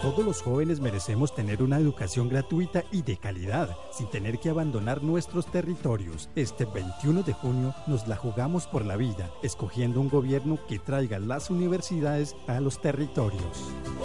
Todos los jóvenes merecemos tener una educación gratuita y de calidad, sin tener que abandonar nuestros territorios. Este 21 de junio nos la jugamos por la vida, escogiendo un gobierno que traiga las universidades a los territorios.